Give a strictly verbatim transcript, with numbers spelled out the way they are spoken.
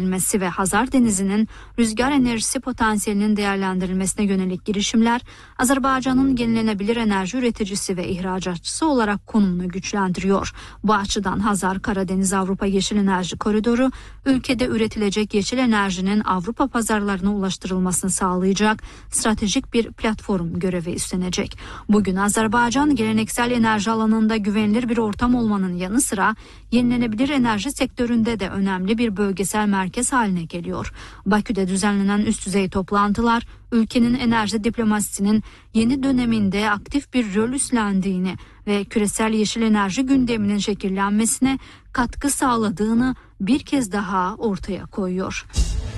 geliştirilmesi ve Hazar Denizi'nin rüzgar enerjisi potansiyelinin değerlendirilmesine yönelik girişimler, Azerbaycan'ın yenilenebilir enerji üreticisi ve ihracatçısı olarak konumunu güçlendiriyor. Bu açıdan Hazar Karadeniz Avrupa Yeşil Enerji Koridoru, ülkede üretilecek yeşil enerjinin Avrupa pazarlarına ulaştırılmasını sağlayacak stratejik bir platform görevi üstlenecek. Bugün Azerbaycan geleneksel enerji alanında güvenilir bir ortam olmanın yanı sıra yenilenebilir enerji sektöründe de önemli bir bölgesel merkez haline geliyor. Bakü'de düzenlenen üst düzey toplantılar ülkenin enerji diplomasisinin yeni döneminde aktif bir rol üstlendiğini ve küresel yeşil enerji gündeminin şekillenmesine katkı sağladığını bir kez daha ortaya koyuyor.